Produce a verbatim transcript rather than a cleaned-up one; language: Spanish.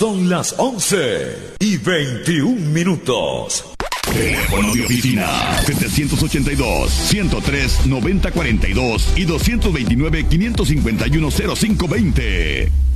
Son las once y veintiún minutos. Teléfono de oficina setecientos ochenta y dos, ciento tres, noventa cuarenta y dos y doscientos veintinueve, quinientos cincuenta y uno, cero cinco veinte.